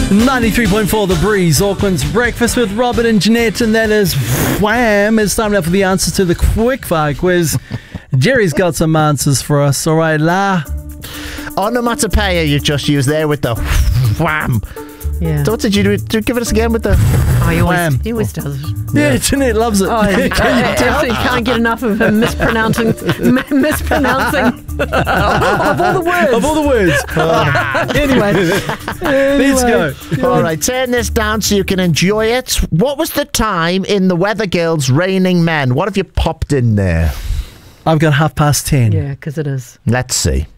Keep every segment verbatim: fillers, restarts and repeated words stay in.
ninety-three point four The Breeze, Auckland's Breakfast with Robert and Jeanette, and that is wham. It's time now for the answers to the quickfire quiz. Jerry's got some answers for us. All right, La. Onomatopoeia you just used there with the wham. Yeah. So what did you do? Did you give it us again with the Oh, he always, wham? he always does. Yeah, yeah, Jeanette loves it. Oh, I definitely can't get enough of him mispronouncing, m- mispronouncing of all the words. Of all the words. anyway, Let's go. All right, turn this down so you can enjoy it. What was the time in the Weather Girls' Raining Men? What have you popped in there? I've got half past ten. Yeah, because it is. Let's see.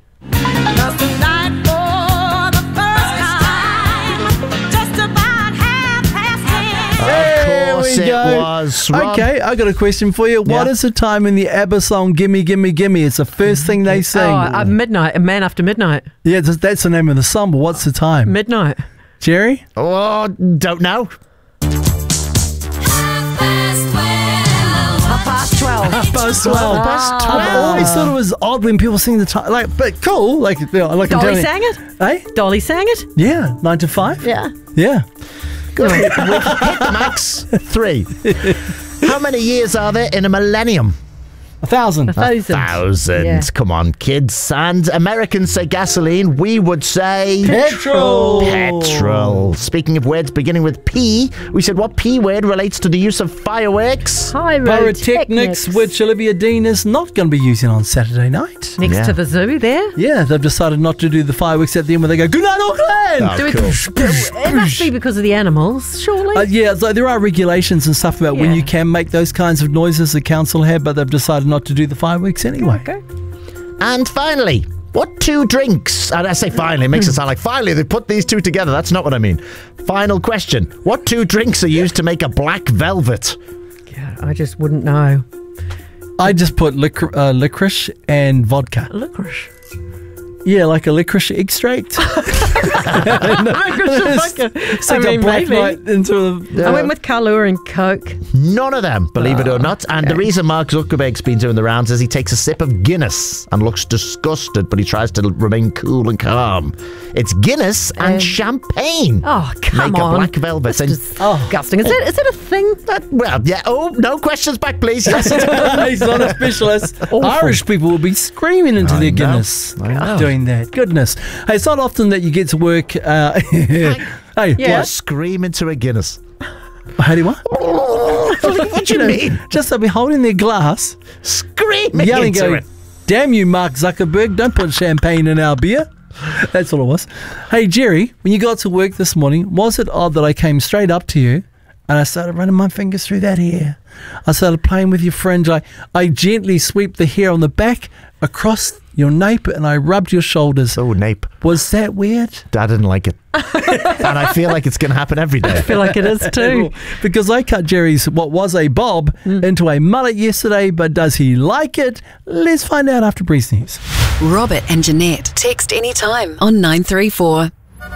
There Of course we it go. was. Rob. Okay, I got a question for you. What Yeah. is the time in the ABBA song "Gimme, Gimme, Gimme"? It's the first thing they sing. Oh, uh, midnight. A man after midnight. Yeah, that's, that's the name of the song. But what's the time? Midnight. Jerry? Oh, don't know. Half past twelve. Half past twelve. past I've twelve. always thought it was odd when people sing the time. Like, but cool. Like, you know, like I'm Dolly telling you. sang it. Eh? Dolly sang it. Yeah, nine to five. Yeah. Yeah. Good. Hit the max. Three. How many years are there in a millennium? A thousand. A thousand. Thousand. Yeah. Come on, kids. And Americans say gasoline. We would say Petrol. petrol. Speaking of words beginning with P, we said what P word relates to the use of fireworks? Pyrotechnics, which Olivia Dean is not going to be using on Saturday night. Next Yeah. to the zoo there. Yeah, they've decided not to do the fireworks at the end where they go, "Good night, Auckland!" Oh, Do we- cool. It must be because of the animals, surely. Uh, yeah, so there are regulations and stuff about when Yeah. you can make those kinds of noises, the council have, but they've decided not to do the fireworks anyway. Okay. And finally, what two drinks? And I say finally, it makes it sound like finally they put these two together. That's not what I mean. Final question. What two drinks are used to make a black velvet? Yeah, I just wouldn't know. I just put licor- uh, licorice and vodka. Licorice. Yeah, like a licorice extract. It's I like mean, a black maybe. night into the... I went with Kahlua and Coke. None of them, believe it or not. And the reason Mark Zuckerberg's been doing the rounds is he takes a sip of Guinness and looks disgusted, but he tries to remain cool and calm. It's Guinness and Um, champagne. Oh, come Make on. a black velvet. That's And- disgusting. Is it? Is it a thing? That- well, yeah. Oh, no questions back, please. Yes, it's He's not a specialist. Irish people will be screaming into I their know. Guinness I know. doing that. Goodness. Hey, it's not often that you get to work... Uh, hey, Yeah. What? Scream into a Guinness. what? How do you what? What do you mean? Just they'll be holding their glass, Scream yelling, into go, it. "Damn you, Mark Zuckerberg, don't put champagne in our beer." That's all it was. Hey, Jerry, when you got to work this morning, was it odd that I came straight up to you and I started running my fingers through that hair? I started playing with your fringe. I, I gently sweep the hair on the back across your nape and I rubbed your shoulders. Oh, nape. Was that weird? Dad didn't like it. And I feel like it's going to happen every day. I feel like it is too. Because I cut Jerry's what was a bob into a mullet yesterday, but does he like it? Let's find out after Breeze News. Robert and Jeanette. Text anytime on nine three four.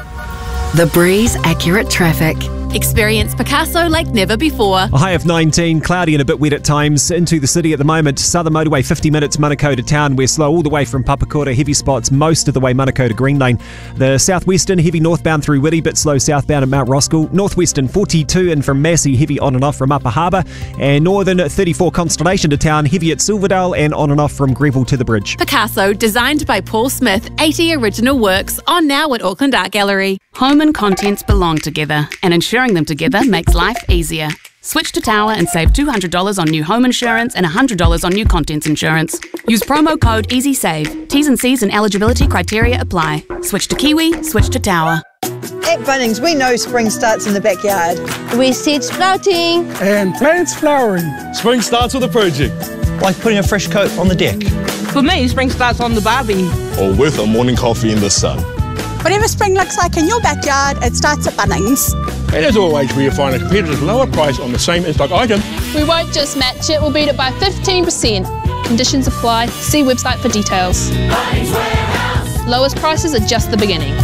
The Breeze Accurate Traffic. Experience Picasso like never before. A high of nineteen, cloudy and a bit wet at times. Into the city at the moment. Southern Motorway, fifty minutes, Manukau to town. We're slow all the way from Papakura. Heavy spots most of the way Manukau to Green Lane. The southwestern, heavy northbound through Whitty, bit slow southbound at Mount Roskill. Northwestern, forty-two and from Massey, heavy on and off from Upper Harbour. And northern, thirty-four Constellation to town, heavy at Silverdale and on and off from Greville to the bridge. Picasso, designed by Paul Smith, eighty original works, on now at Auckland Art Gallery. Home and contents belong together, and insuring them together makes life easier. Switch to Tower and save two hundred dollars on new home insurance and one hundred dollars on new contents insurance. Use promo code EasySave. T's and C's and eligibility criteria apply. Switch to Kiwi, switch to Tower. At Bunnings, we know spring starts in the backyard. With seeds sprouting and plants flowering. Spring starts with a project. Like putting a fresh coat on the deck. For me, spring starts on the barbie. Or with a morning coffee in the sun. Whatever spring looks like in your backyard, it starts at Bunnings. And as always, where you find a competitor's lower price on the same in-stock item. We won't just match it, we'll beat it by fifteen percent. Conditions apply. See website for details. Bunnings Warehouse. Lowest prices are just the beginning.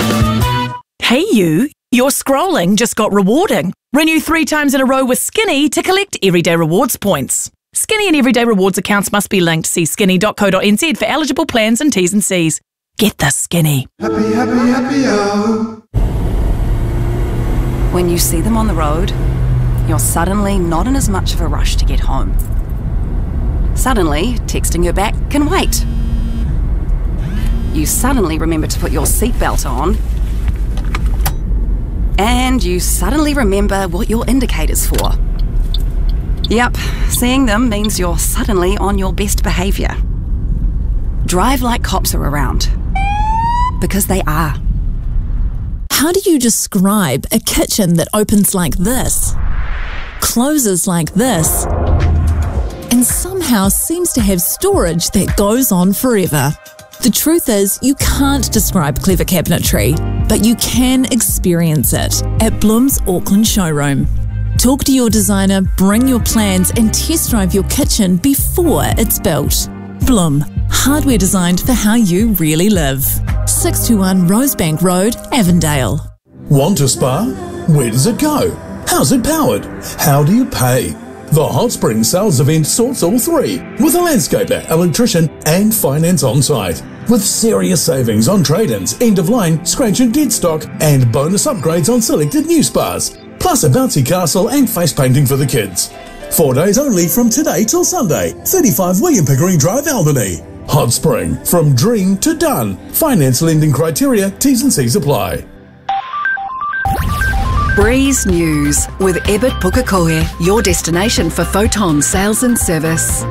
Hey you, your scrolling just got rewarding. Renew three times in a row with Skinny to collect everyday rewards points. Skinny and everyday rewards accounts must be linked. See skinny dot co dot n z for eligible plans and T's and C's. Get the Skinny. Happy, happy, happy, oh. you see them on the road, you're suddenly not in as much of a rush to get home. Suddenly, texting her back can wait. You suddenly remember to put your seatbelt on, and you suddenly remember what your indicator's for. Yep, seeing them means you're suddenly on your best behaviour. Drive like cops are around. Because they are. How do you describe a kitchen that opens like this, closes like this, and somehow seems to have storage that goes on forever? The truth is, you can't describe clever cabinetry, but you can experience it at Bloom's Auckland showroom. Talk to your designer, bring your plans, and test drive your kitchen before it's built. Bloom, hardware designed for how you really live. six two one Rosebank Road, Avondale. Want a spa? Where does it go? How's it powered? How do you pay? The Hot Spring Sales event sorts all three, with a landscaper, electrician, and finance on site. With serious savings on trade-ins, end-of-line, scratch and dead stock, and bonus upgrades on selected new spas. Plus a bouncy castle and face painting for the kids. Four days only from today till Sunday. thirty-five William Pickering Drive, Albany. Hot Spring, from dream to done. Finance lending criteria, T's and C's apply. Breeze News with Ebert Pukekohe, your destination for photon sales and service.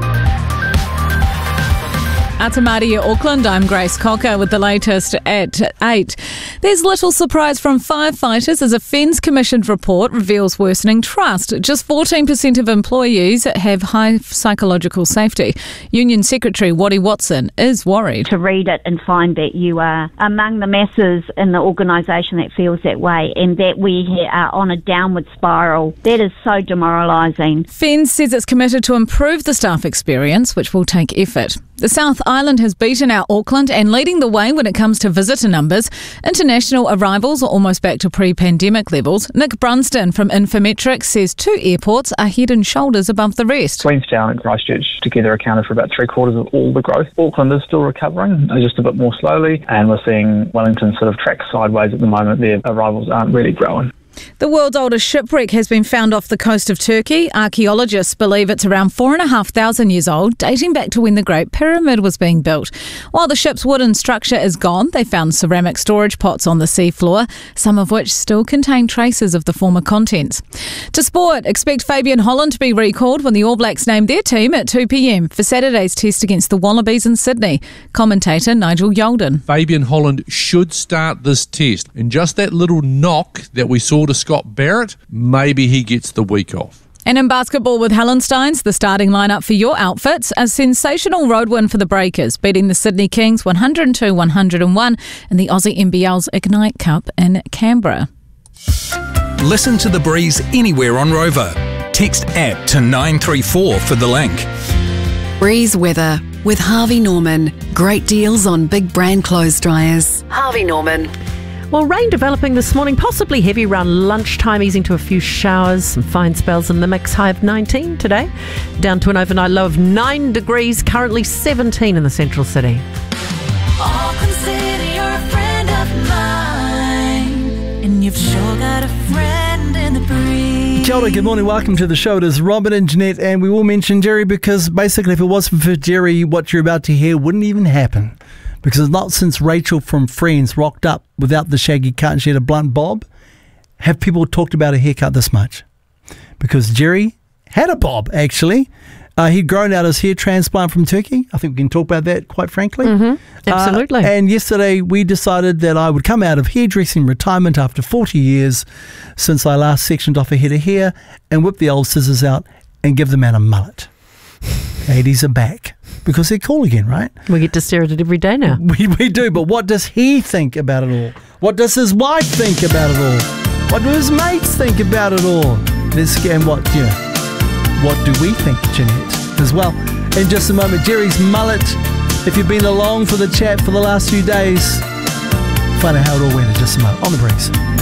Atamaria, Auckland, I'm Grace Cocker with the latest at eight. There's little surprise from firefighters as a Fens commissioned report reveals worsening trust. Just fourteen percent of employees have high psychological safety. Union Secretary Waddy Watson is worried. To read it and find that you are among the masses in the organisation that feels that way and that we are on a downward spiral, that is so demoralising. Fens says it's committed to improve the staff experience, which will take effort. The South Island has beaten out Auckland and leading the way when it comes to visitor numbers. International arrivals are almost back to pre-pandemic levels. Nick Brunston from Infometrics says two airports are head and shoulders above the rest. Queenstown and Christchurch together accounted for about three quarters of all the growth. Auckland is still recovering, just a bit more slowly, and we're seeing Wellington sort of track sideways at the moment. Their arrivals aren't really growing. The world's oldest shipwreck has been found off the coast of Turkey. Archaeologists believe it's around four and a half thousand years old, dating back to when the Great Pyramid was being built. While the ship's wooden structure is gone, they found ceramic storage pots on the seafloor, some of which still contain traces of the former contents. To sport, expect Fabian Holland to be recalled when the All Blacks name their team at two p.m. for Saturday's test against the Wallabies in Sydney. Commentator Nigel Yolden. Fabian Holland should start this test, and just that little knock that we saw to Scott Barrett, maybe he gets the week off. And in basketball with Hallensteins, the starting lineup for your outfits, a sensational road win for the Breakers, beating the Sydney Kings one oh two one oh one in the Aussie N B L's Ignite Cup in Canberra. Listen to The Breeze anywhere on Rover. Text app to nine three four for the link. Breeze weather with Harvey Norman. Great deals on big brand clothes dryers. Harvey Norman. Well, rain developing this morning, possibly heavy around lunchtime, easing to a few showers, some fine spells in the mix. High of nineteen today, down to an overnight low of nine degrees, currently seventeen in the central city. Auckland City, you're a friend of mine, and you've sure got a friend in the breeze. Kia ora, good morning, welcome to the show. It is Robin and Jeanette, and we will mention Jerry because basically if it wasn't for Jerry, what you're about to hear wouldn't even happen. Because not since Rachel from Friends rocked up without the shaggy cut and she had a blunt bob, have people talked about a haircut this much. Because Jerry had a bob, actually. Uh, he'd grown out his hair transplant from Turkey. I think we can talk about that, quite frankly. Mm-hmm. Absolutely. Uh, and yesterday we decided that I would come out of hairdressing retirement after forty years since I last sectioned off a head of hair and whip the old scissors out and give the man a mullet. eighties are back. Because they're cool again, right? We get to stare at it every day now. We, we do, but what does he think about it all? What does his wife think about it all? What do his mates think about it all? Let's get, and what, you know, what do we think, Jeanette, as well? In just a moment, Jerry's mullet. If you've been along for the chat for the last few days, find out how it all went in just a moment on The Breeze.